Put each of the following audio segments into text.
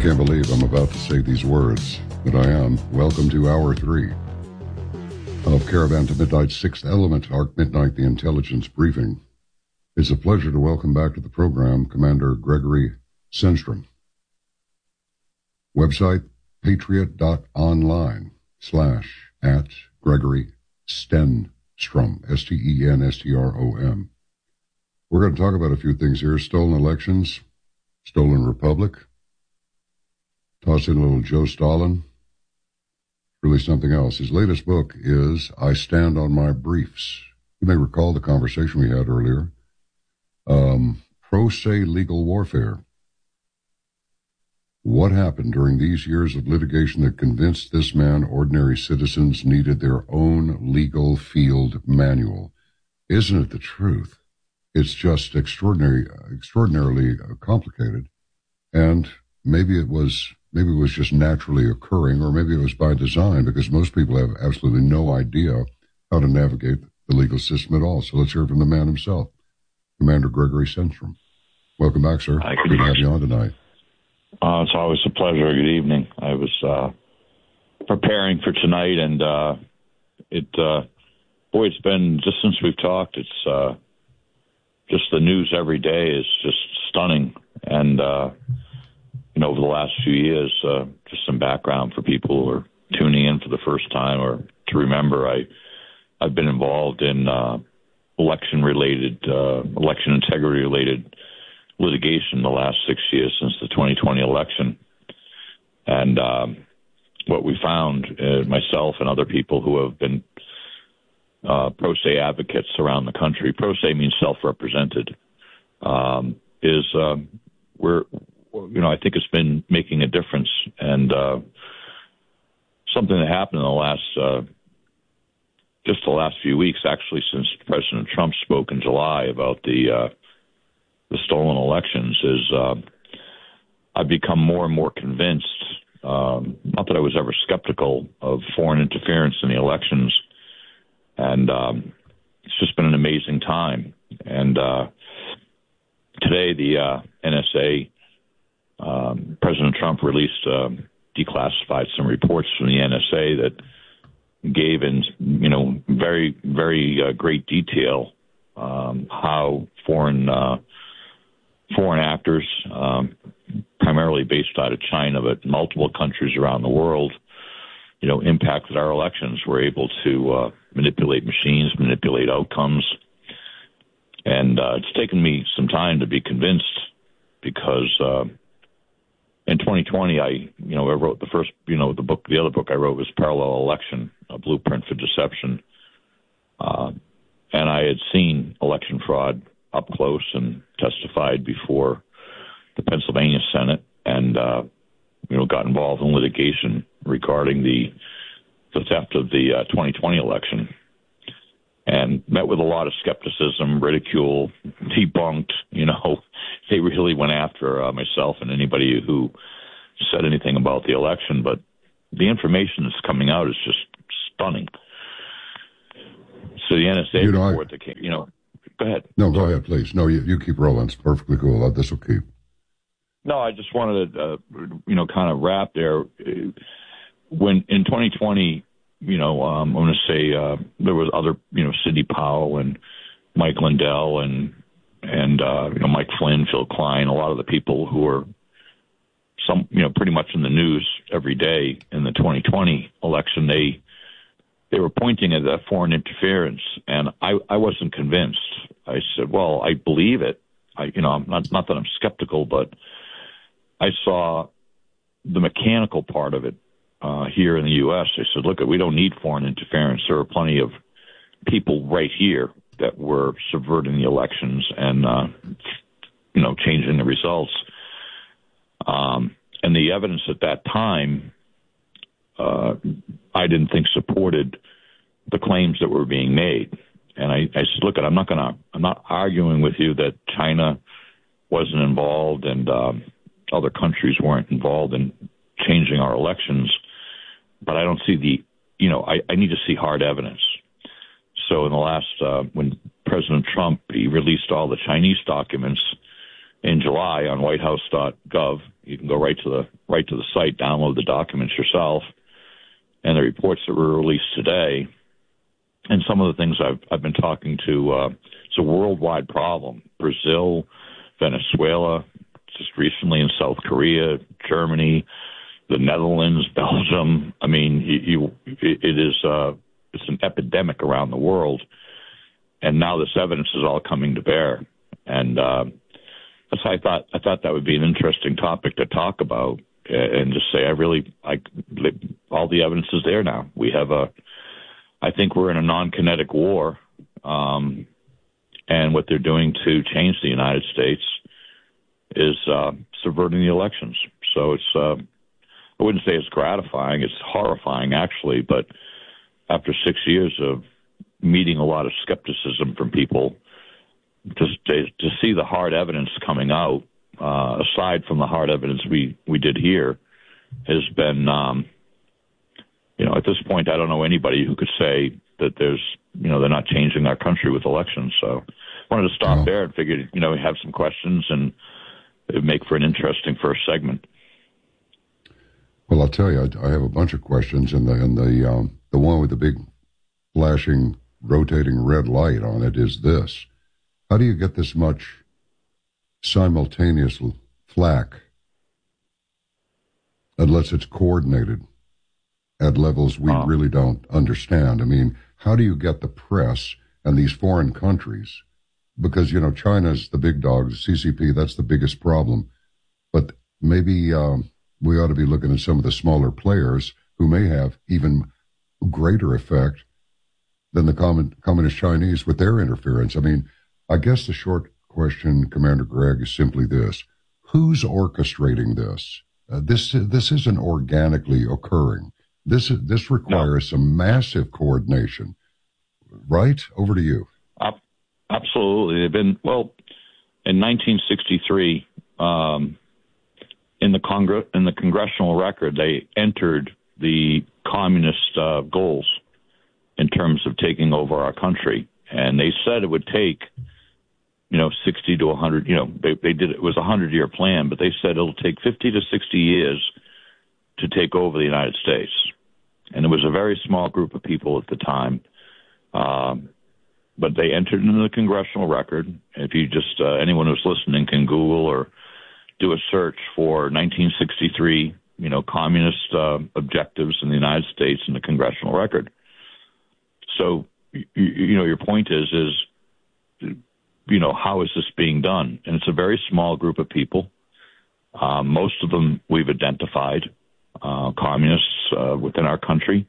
can't believe I'm about to say these words, but I am. Welcome to Hour 3 of Caravan to Midnight's Sixth Element, Arc Midnight, the Intelligence Briefing. It's a pleasure to welcome back to the program Commander Gregory Stenstrom. Website, patriot.online/@Gregory Stenstrom, Stenstrom. We're going to talk about a few things here. Stolen elections, stolen republic, toss in a little Joe Stalin, really something else. His latest book is I Stand on My Briefs. You may recall the conversation we had earlier. Pro se legal warfare. What happened during these years of litigation that convinced this man ordinary citizens needed their own legal field manual? Isn't it the truth? It's just extraordinarily complicated. And maybe it was just naturally occurring, or maybe it was by design, because most people have absolutely no idea how to navigate the legal system at all. So let's hear from the man himself, Commander Gregory Stenstrom. Welcome back, sir. Hi, good to have you on tonight. It's always a pleasure. Good evening. I was preparing for tonight, and it's been, just since we've talked, it's just the news every day is just stunning. And, over the last few years, just some background for people who are tuning in for the first time or to remember, I've been involved in election integrity-related litigation the last 6 years since the 2020 election. And what we found, myself and other people who have been pro se advocates around the country, pro se means self-represented, I think it's been making a difference. And something that happened in the last few weeks, actually, since President Trump spoke in July about the stolen elections, is I've become more and more convinced, not that I was ever skeptical of foreign interference in the elections, and it's just been an amazing time. And today the NSA, President Trump released, declassified some reports from the NSA that gave in, very, very great detail how foreign actors, primarily based out of China, but multiple countries around the world, impacted our elections, were able to manipulate machines, manipulate outcomes. And it's taken me some time to be convinced, because in 2020, I wrote the first, the other book I wrote was Parallel Election, A Blueprint for Deception. And I had seen election fraud up close and testified before the Pennsylvania Senate, and, got involved in litigation regarding the theft of the 2020 election, and met with a lot of skepticism, ridicule, debunked. They really went after myself and anybody who said anything about the election. But the information that's coming out is just stunning. So the NSA report that came, go ahead. No, go ahead, please. No, you keep rolling. It's perfectly cool. This will keep. No, I just wanted to, kind of wrap there. When in 2020, I'm going to say there was other, Sidney Powell and Mike Lindell and Mike Flynn, Phil Klein, a lot of the people who were pretty much in the news every day in the 2020 election. They were pointing at that foreign interference, and I wasn't convinced. I said, well, I believe it. Not that I'm skeptical, but I saw the mechanical part of it here in the U.S. I said, look, we don't need foreign interference. There are plenty of people right here that were subverting the elections and, changing the results. And the evidence at that time, I didn't think supported the claims that were being made. And I said, look, I'm not arguing with you that China wasn't involved and other countries weren't involved in changing our elections, but I don't see I need to see hard evidence. So in the last, when President Trump, he released all the Chinese documents in July on whitehouse.gov. You can go right to the site, download the documents yourself, and the reports that were released today. And some of the things I've been talking to, it's a worldwide problem. Brazil, Venezuela, just recently in South Korea, Germany, the Netherlands, Belgium. I mean, it's an epidemic around the world, and now this evidence is all coming to bear. And so I thought that would be an interesting topic to talk about, and just say all the evidence is there now. I think we're in a non-kinetic war, and what they're doing to change the United States is subverting the elections. So it's I wouldn't say it's gratifying; it's horrifying, actually. But after 6 years of meeting a lot of skepticism from people, to see the hard evidence coming out, aside from the hard evidence we did here, has been, at this point, I don't know anybody who could say that they're not changing our country with elections. So I wanted to stop there and figured, have some questions, and it would make for an interesting first segment. Well, I'll tell you, I have a bunch of questions, and the one with the big flashing, rotating red light on it is this. How do you get this much simultaneous flack unless it's coordinated at levels we really don't understand? I mean, how do you get the press and these foreign countries? Because, China's the big dog, the CCP, that's the biggest problem. But maybe we ought to be looking at some of the smaller players who may have even greater effect than the communist Chinese with their interference. I mean, I guess the short question, Commander Gregg, is simply this. Who's orchestrating this? This isn't organically occurring. This requires some massive coordination. Right? Over to you. Absolutely. They've been, in 1963, in the congressional record, they entered the communist goals in terms of taking over our country. And they said it would take 60 to 100, they did, it was a 100-year plan, but they said it'll take 50 to 60 years to take over the United States. And it was a very small group of people at the time. But they entered into the congressional record. If you just, anyone who's listening can Google or do a search for 1963, communist objectives in the United States in the congressional record. So, your point is, how is this being done? And it's a very small group of people. Most of them we've identified, communists within our country.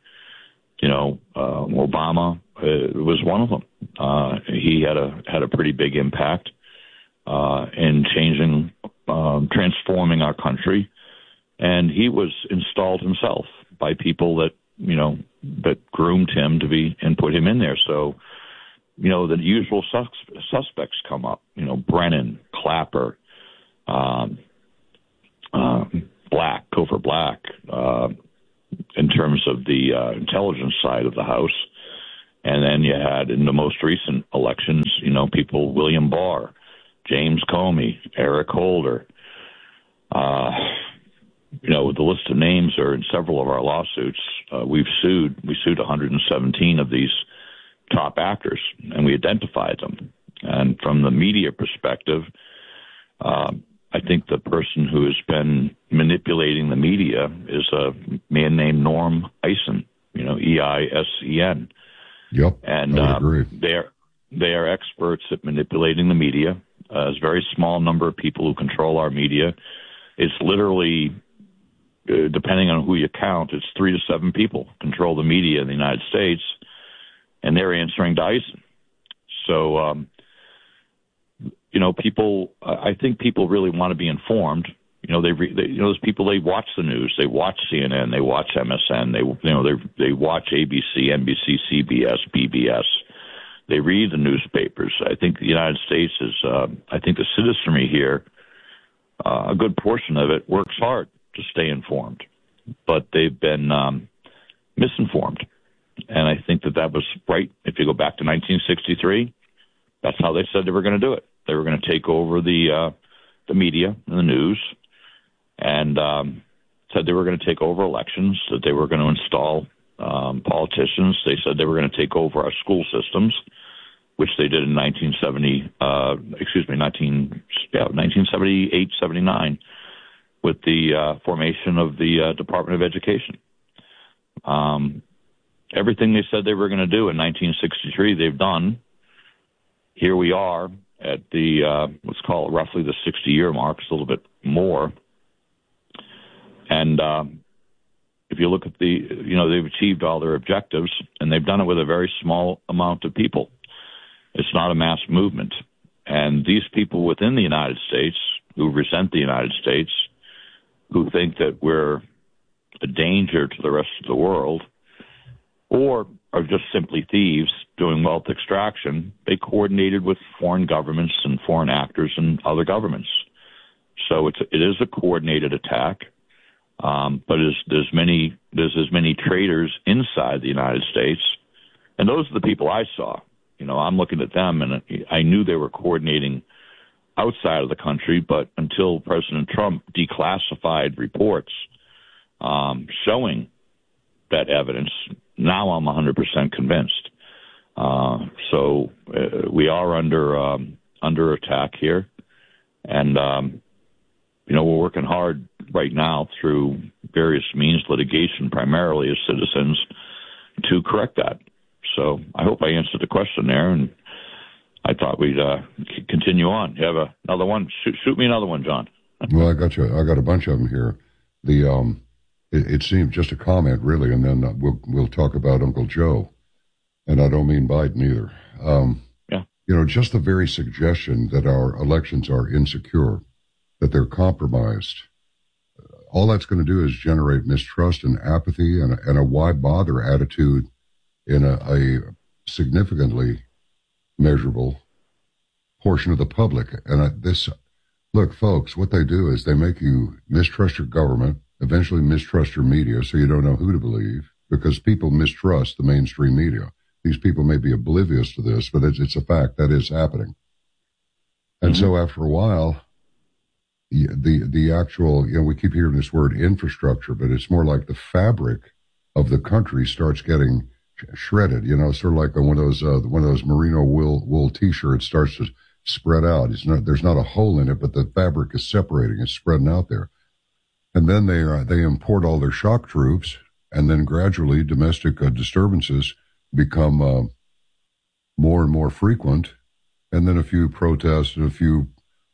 Obama was one of them. He had a pretty big impact in changing, transforming our country, and he was installed himself by people that groomed him to be and put him in there. So, the usual suspects come up. Brennan, Clapper, Black, Cofer Black, in terms of the intelligence side of the House. And then you had, in the most recent elections, people, William Barr, James Comey, Eric Holder. The list of names are in several of our lawsuits. We sued 117 of these top actors, and we identified them. And from the media perspective, I think the person who has been manipulating the media is a man named Norm Eisen, Eisen. Yep, and I agree. They are experts at manipulating the media. There's a very small number of people who control our media. It's literally, depending on who you count, it's 3 to 7 people control the media in the United States, and they're answering to Eisen. So, people. I think people really want to be informed. Those people, they watch the news, they watch CNN, they watch MSN, they watch ABC, NBC, CBS, BBS. They read the newspapers. I think the United States is. I think the citizenry here, a good portion of it, works hard to stay informed, but they've been misinformed. And I think that was right. If you go back to 1963, that's how they said they were going to do it. They were going to take over the the media and the news and said they were going to take over elections, that they were going to install politicians. They said they were going to take over our school systems, which they did in 1978, 79, with the formation of the Department of Education. Everything they said they were going to do in 1963, they've done. Here we are at the, let's call it roughly the 60-year mark, it's a little bit more. And if you look at they've achieved all their objectives, and they've done it with a very small amount of people. It's not a mass movement. And these people within the United States who resent the United States, who think that we're a danger to the rest of the world, or are just simply thieves doing wealth extraction, they coordinated with foreign governments and foreign actors and other governments. So it is a coordinated attack, but there's as many traitors inside the United States, and those are the people I saw. I'm looking at them, and I knew they were coordinating outside of the country, but until President Trump declassified reports showing that evidence, now I'm 100% convinced. So we are under attack here, and we're working hard right now through various means, litigation primarily as citizens, to correct that. So I hope I answered the question there, and I thought we'd continue on. You have another one? Shoot me another one, John. Well, I got you. I got a bunch of them here. It seemed just a comment, really, and then we'll talk about Uncle Joe, and I don't mean Biden either. Just the very suggestion that our elections are insecure, that they're compromised, all that's going to do is generate mistrust and apathy and a why bother attitude in a significantly measurable portion of the public. And look, folks, what they do is they make you mistrust your government, eventually mistrust your media, so you don't know who to believe, because people mistrust the mainstream media. These people may be oblivious to this, but it's a fact that is happening. And so after a while, the actual, we keep hearing this word infrastructure, but it's more like the fabric of the country starts getting shredded, sort of like one of those merino wool T-shirts starts to spread out. There's not a hole in it, but the fabric is separating. It's spreading out there. And then they import all their shock troops, and then gradually domestic disturbances become more and more frequent, and then a few protests and a few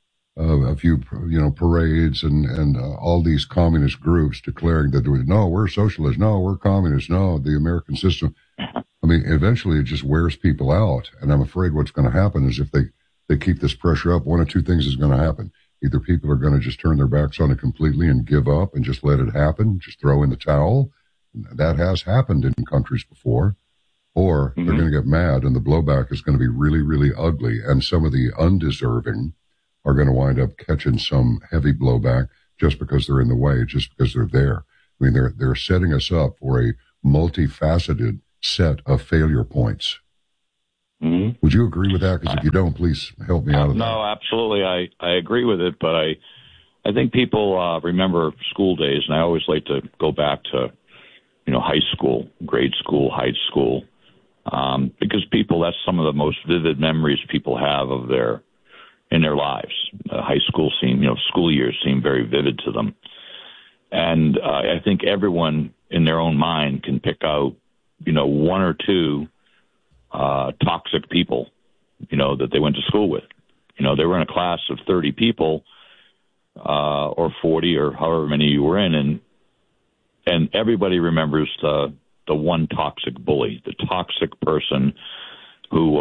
parades and all these communist groups declaring that no, we're socialists, no, we're communists, no, the American system. I mean, eventually it just wears people out, and I'm afraid what's going to happen is if they keep this pressure up, one of two things is going to happen. Either people are going to just turn their backs on it completely and give up and just let it happen, just throw in the towel. That has happened in countries before. Or they're going to get mad, and the blowback is going to be really, really ugly, and some of the undeserving are going to wind up catching some heavy blowback just because they're in the way, just because they're there. I mean, they're setting us up for a multifaceted set of failure points. Mm-hmm. Would you agree with that? Because if you don't, please help me out of that. No, absolutely. I agree with it, but I think people remember school days, and I always like to go back to, high school, grade school, high school, because that's some of the most vivid memories people have in their lives. High school school years seem very vivid to them. And I think everyone in their own mind can pick out, one or two toxic people, that they went to school with. They were in a class of 30 people or 40 or however many you were in, and everybody remembers the one toxic bully, the toxic person who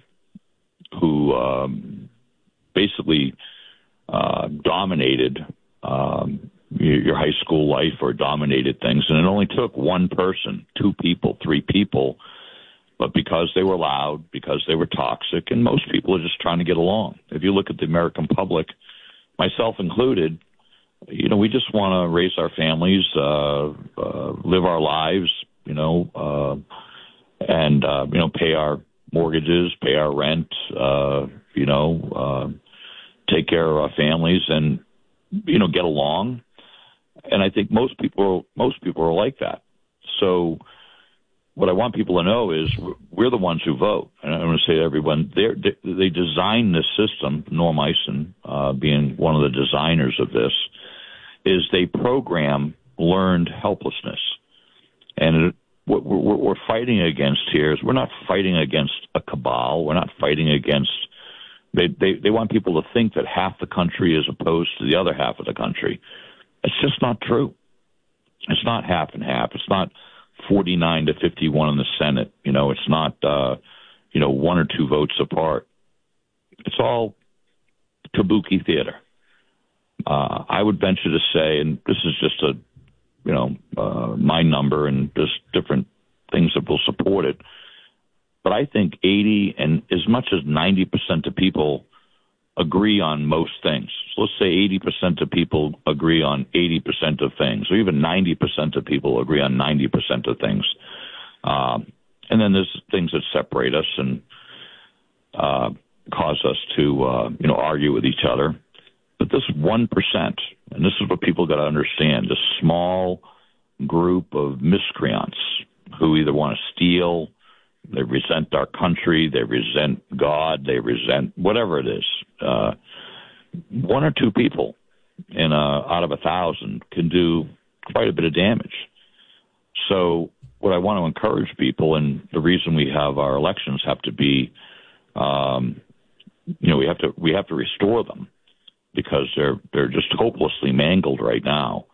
basically dominated your high school life or dominated things. And it only took one person, two people, three people, but because they were loud, because they were toxic, and most people are just trying to get along. If you look at the American public, myself included, we just want to raise our families, live our lives, and pay our mortgages, pay our rent, take care of our families, and get along. And I think most people are like that. So what I want people to know is we're the ones who vote. And I want to say to everyone, they designed this system. Norm Eisen, being one of the designers of this, is they program learned helplessness. And what we're fighting against here is we're not fighting against a cabal. We're not fighting against. They want people to think that half the country is opposed to the other half of the country. It's just not true. It's not half and half. It's not 49 to 51 in the Senate. It's not, 1 or 2 votes apart. It's all kabuki theater. I would venture to say, and this is just my number, and there's different things that will support it, but I think 80 and as much as 90% of people agree on most things. So let's say 80% of people agree on 80% of things, or even 90% of people agree on 90% of things. And then there's things that separate us and cause us to, argue with each other. But this 1%, and this is what people got to understand, this small group of miscreants who either want to steal, they resent our country, they resent God, they resent whatever it is. 1 or 2 people out of 1,000 can do quite a bit of damage. So what I want to encourage people, and the reason we have our elections have to be, we have to restore them because they're just hopelessly mangled right now.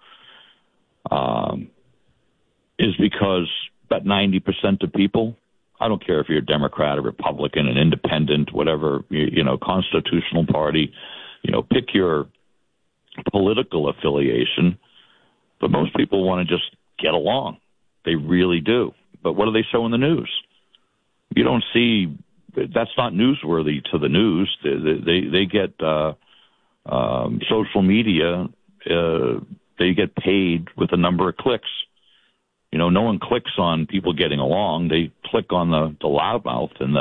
Is because about 90% of people, I don't care if you're a Democrat or Republican, an independent, whatever, constitutional party, pick your political affiliation. But most people want to just get along. They really do. But what do they show in the news? You don't see, that's not newsworthy to the news. They get social media, they get paid with a number of clicks. No one clicks on people getting along. They click on the loudmouth and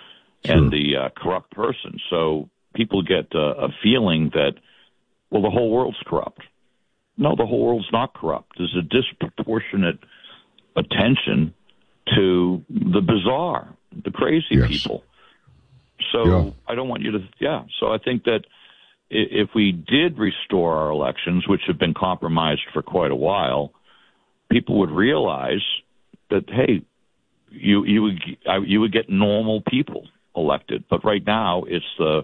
the corrupt person. So people get a feeling that, well, the whole world's corrupt. No, the whole world's not corrupt. There's a disproportionate attention to the bizarre, the crazy people. So I don't want you to, So I think that if we did restore our elections, which have been compromised for quite a while, people would realize that, hey, you would get normal people elected. But right now it's the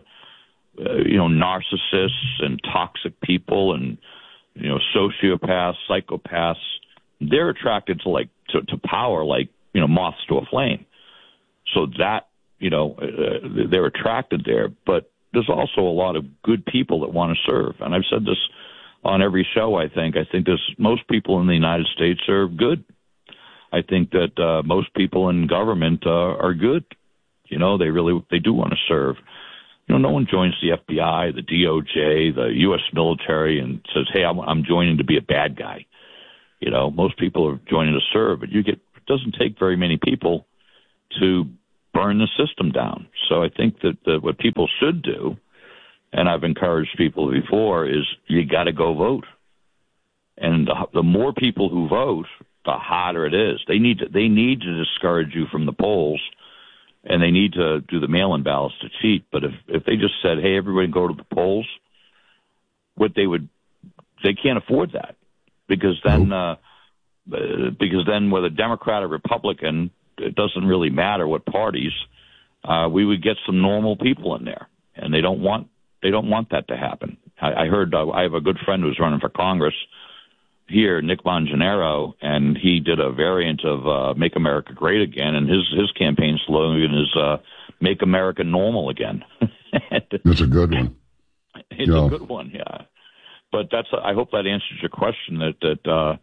narcissists and toxic people and sociopaths, psychopaths. They're attracted to power like moths to a flame. So that they're attracted there. But there's also a lot of good people that want to serve, and I've said this on every show. I think most people in the United States are good. I think that most people in government are good. They do want to serve. No one joins the FBI, the DOJ, the U.S. military, and says, "Hey, I'm joining to be a bad guy." Most people are joining to serve, but it doesn't take very many people to burn the system down. So I think that what people should do, and I've encouraged people before, is you got to go vote. And the more people who vote, the harder it is. They need to discourage you from the polls, and they need to do the mail-in ballots to cheat. But if they just said, "Hey, everybody go to the polls," they can't afford that, because then whether Democrat or Republican, it doesn't really matter what parties. We would get some normal people in there, and they don't want that to happen. I heard I have a good friend who's running for Congress here, Nick Montanaro, and he did a variant of Make America Great Again, and his campaign slogan is Make America Normal Again. That's a good one. It's a good one, yeah. But I hope that answers your question, that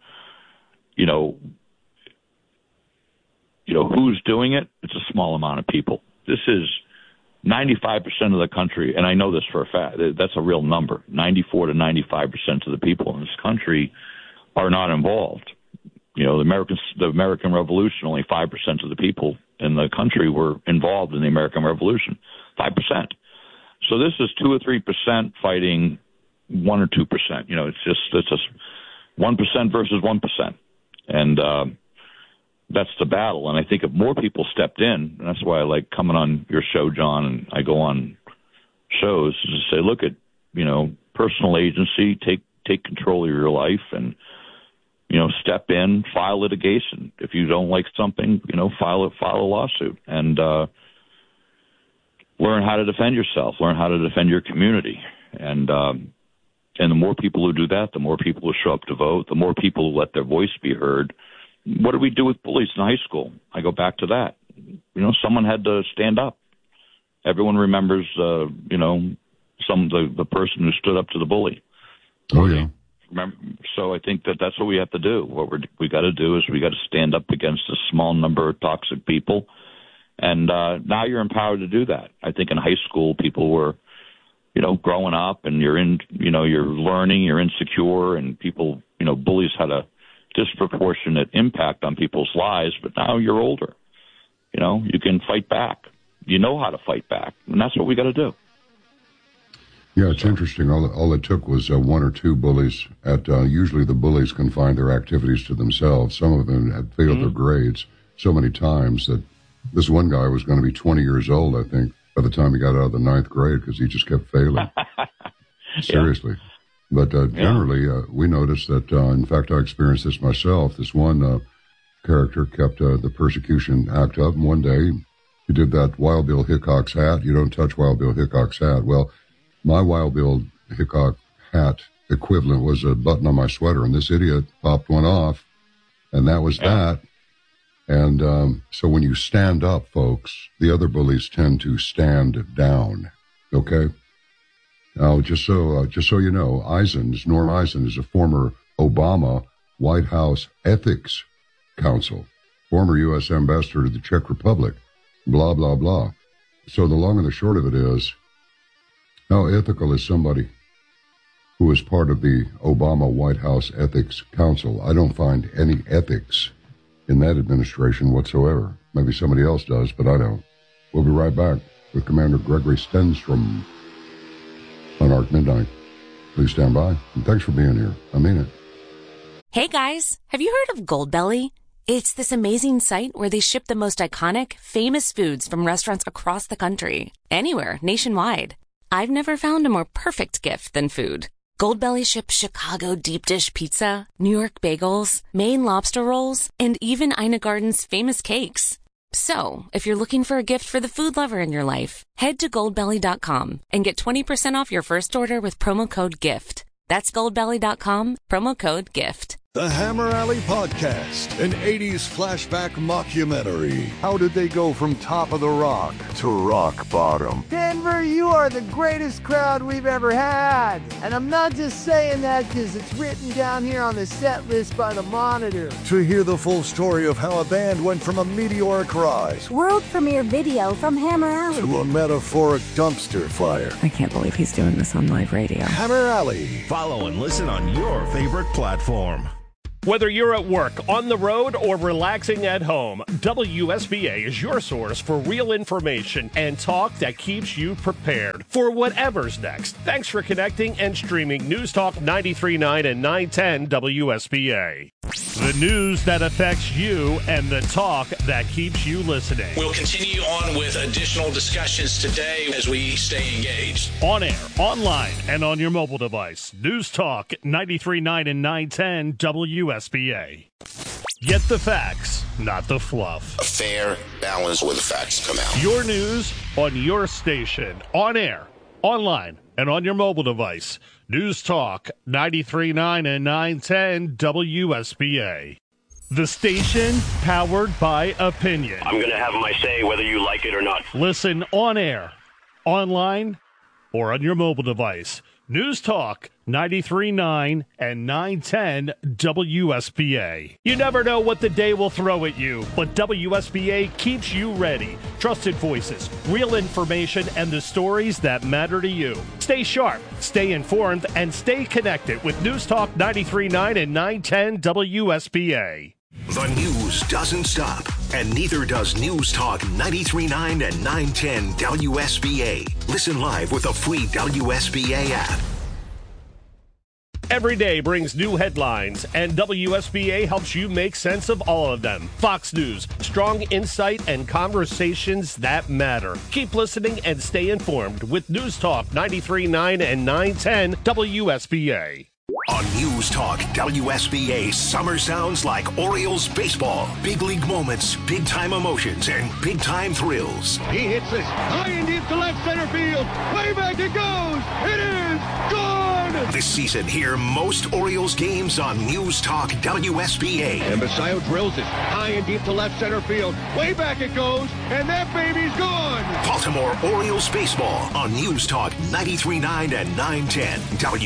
who's doing it? It's a small amount of people. This is 95% of the country, and I know this for a fact. That's a real number. 94 to 95% of the people in this country are not involved. The American Revolution, only 5% of the people in the country were involved in the American Revolution. 5%. So this is 2 or 3% fighting 1 or 2%. You know, it's just 1% versus 1%. And that's the battle. And I think if more people stepped in, and that's why I like coming on your show, John, and I go on shows to say, look at, you know, personal agency, take control of your life and, you know, step in, file litigation. If you don't like something, you know, file a lawsuit and learn how to defend yourself, learn how to defend your community. And the more people who do that, the more people who show up to vote, the more people who let their voice be heard. What do we do with bullies in high school? I go back to that. You know, someone had to stand up. Everyone remembers, you know, the person who stood up to the bully. Oh, yeah. So I think that's what we have to do. What we got to do is we got to stand up against a small number of toxic people. And now you're empowered to do that. I think in high school, people were, you know, growing up and you're learning, you're insecure, and people, you know, bullies had a disproportionate impact on people's lives. But now you're older. You know, you can fight back. You know how to fight back. And that's what we got to do. Yeah, it's interesting. All it took was 1 or 2 bullies. Usually the bullies confined their activities to themselves. Some of them had failed their grades so many times that this one guy was going to be 20 years old, I think, by the time he got out of the 9th grade because he just kept failing. Seriously. But generally, we noticed that, in fact, I experienced this myself. This one character kept the persecution act up, and one day he did that Wild Bill Hickok's hat. You don't touch Wild Bill Hickok's hat. Well, my Wild Bill Hickok hat equivalent was a button on my sweater, and this idiot popped one off, and that was that. And so when you stand up, folks, the other bullies tend to stand down, okay? Now, just so you know, Norm Eisen is a former Obama White House Ethics Counsel, former U.S. Ambassador to the Czech Republic, blah, blah, blah. So the long and the short of it is, how ethical is somebody who is part of the Obama White House Ethics Council? I don't find any ethics in that administration whatsoever. Maybe somebody else does, but I don't. We'll be right back with Commander Gregory Stenstrom on Arc Midnight. Please stand by, and thanks for being here. I mean it. Hey guys, have you heard of Goldbelly? It's this amazing site where they ship the most iconic, famous foods from restaurants across the country, anywhere, nationwide. I've never found a more perfect gift than food. Goldbelly ships Chicago deep dish pizza, New York bagels, Maine lobster rolls, and even Ina Garden's famous cakes. So, if you're looking for a gift for the food lover in your life, head to Goldbelly.com and get 20% off your first order with promo code GIFT. That's Goldbelly.com, promo code GIFT. The Hammer Alley Podcast, an 80s flashback mockumentary. How did they go from top of the rock to rock bottom? Denver, you are the greatest crowd we've ever had. And I'm not just saying that because it's written down here on the set list by the Monitor. To hear the full story of how a band went from a meteoric rise, world premiere video from Hammer Alley, to a metaphoric dumpster fire. I can't believe he's doing this on live radio. Hammer Alley. Follow and listen on your favorite platform. Whether you're at work, on the road, or relaxing at home, WSBA is your source for real information and talk that keeps you prepared for whatever's next. Thanks for connecting and streaming News Talk 93.9 and 910 WSBA. The news that affects you and the talk that keeps you listening. We'll continue on with additional discussions today as we stay engaged. On air, online, and on your mobile device. News Talk 93.9 and 910 WSBA. Get the facts, not the fluff. A fair balance where the facts come out. Your news on your station. On air, online, and on your mobile device. News Talk 93.9 and 910 WSBA. The station powered by opinion. I'm going to have my say whether you like it or not. Listen on air, online, or on your mobile device. News Talk 93.9 and 910 WSBA. You never know what the day will throw at you, but WSBA keeps you ready. Trusted voices, real information, and the stories that matter to you. Stay sharp, stay informed, and stay connected with News Talk 93.9 and 910 WSBA. The news doesn't stop, and neither does News Talk 93.9 and 910 WSBA. Listen live with the free WSBA app. Every day brings new headlines, and WSBA helps you make sense of all of them. Fox News, strong insight and conversations that matter. Keep listening and stay informed with News Talk 93.9 and 910 WSBA. On News Talk WSBA, summer sounds like Orioles baseball. Big league moments, big-time emotions, and big-time thrills. He hits this high and deep to left center field. Way back it goes. It is gone. This season, hear most Orioles games on News Talk WSBA. And Basayo drills it high and deep to left center field. Way back it goes, and that baby's gone. Baltimore Orioles baseball on News Talk 93.9 and 910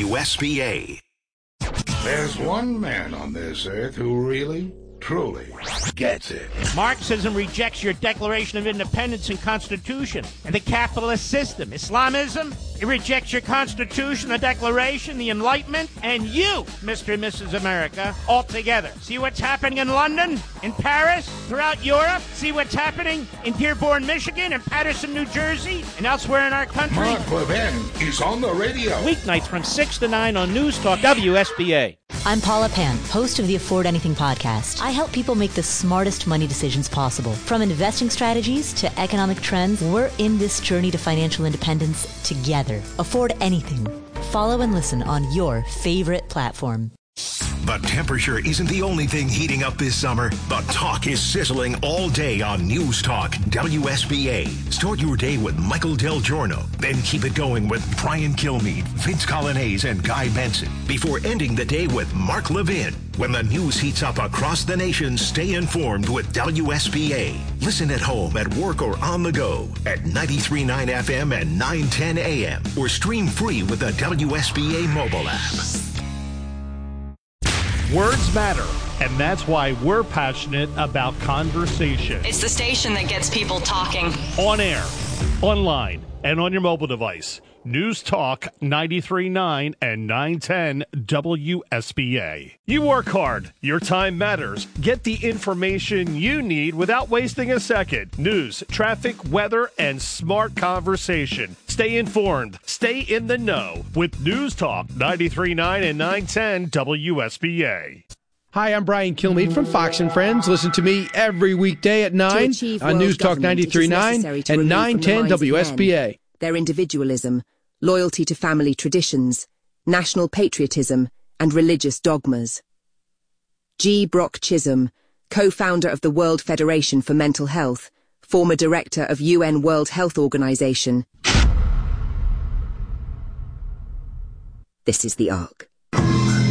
WSBA. There's one man on this earth who really, truly gets it. Marxism rejects your Declaration of Independence and Constitution and the capitalist system. Islamism, it rejects your Constitution, the Declaration, the Enlightenment, and you, Mr. and Mrs. America, altogether. See what's happening in London, in Paris, throughout Europe? See what's happening in Dearborn, Michigan, and Patterson, New Jersey, and elsewhere in our country? Mark Levin is on the radio. Weeknights from 6 to 9 on News Talk WSBA. I'm Paula Pan, host of the Afford Anything podcast. I help people make the smartest money decisions possible. From investing strategies to economic trends, we're in this journey to financial independence together. Afford Anything. Follow and listen on your favorite platform. The temperature isn't the only thing heating up this summer. The talk is sizzling all day on News Talk WSBA. Start your day with Michael Del Giorno. Then keep it going with Brian Kilmeade, Vince Colonnese, and Guy Benson. Before ending the day with Mark Levin. When the news heats up across the nation, stay informed with WSBA. Listen at home, at work, or on the go at 93.9 FM and 910 AM. Or stream free with the WSBA mobile app. Words matter, and that's why we're passionate about conversation. It's the station that gets people talking. On air, online, and on your mobile device. News Talk 93.9 and 910 WSBA. You work hard. Your time matters. Get the information you need without wasting a second. News, traffic, weather, and smart conversation. Stay informed. Stay in the know with News Talk 93.9 and 910 WSBA. Hi, I'm Brian Kilmeade from Fox & Friends. Listen to me every weekday at 9 on News Talk 93.9 and 910 WSBA. Their individualism, loyalty to family traditions, national patriotism, and religious dogmas. G. Brock Chisholm, co-founder of the World Federation for Mental Health, former director of UN World Health Organization. This is the Ark.